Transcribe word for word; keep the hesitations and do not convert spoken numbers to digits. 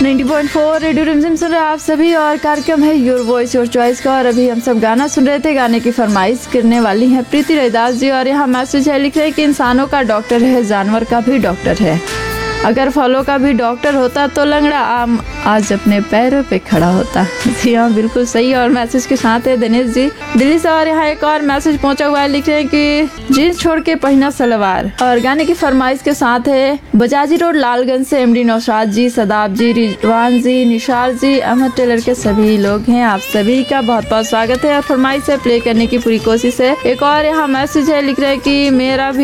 नब्बे पॉइंट चार रेडियो रिमझिम सुन रहे हैं आप सभी और कार्यक्रम है योर वॉइस योर चॉइस का। और अभी हम सब गाना सुन रहे थे। गाने की फरमाइश करने वाली हैं प्रीति रविदास जी और यहाँ मैसेज है, लिख रहे हैं कि इंसानों का डॉक्टर है, जानवर का भी डॉक्टर है। अगर फलों का भी डॉक्टर होता तो लंगड़ा आम आज अपने पैरों पे खड़ा होता। जी हाँ, बिल्कुल सही। और मैसेज के साथ है दिनेश जी दिल्ली से और यहाँ एक और मैसेज पहुंचा हुआ है, लिख रहे हैं कि जीन्स छोड़ के पहना सलवार। और गाने की फरमाइश के साथ है बजाजी रोड लालगंज से एमडी नौशाद जी, सदाब जी, रिजवान जी, निशार जी, अहमद टेलर के सभी लोग हैं। आप सभी का बहुत बहुत स्वागत है और फरमाइश है प्ले करने की पूरी कोशिश है। एक और यहाँ मैसेज है, लिख रहे हैं कि मेरा भी